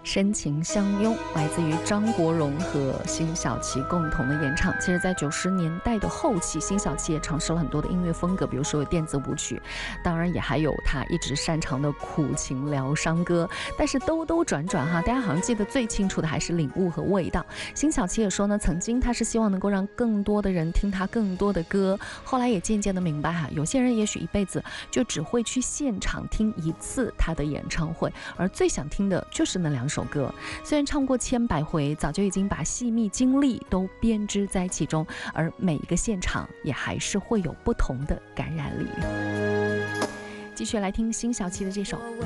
深情相拥来自于张国荣和辛晓琪共同的演唱。其实在90年代的后期，辛晓琪也尝试了很多的音乐风格，比如说有电子舞曲，当然也还有他一直擅长的苦情疗伤歌。但是兜兜转转哈，大家好像记得最清楚的还是领悟和味道。辛晓琪也说呢，曾经他是希望能够让更多的人听他更多的歌，后来也渐渐的明白哈，有些人也许一辈子就只会去现场听一次他的演唱会，而最想听的就是那2首歌。虽然唱过千百回，早就已经把细密经历都编织在其中，而每一个现场也还是会有不同的感染力。继续来听辛晓琪的这首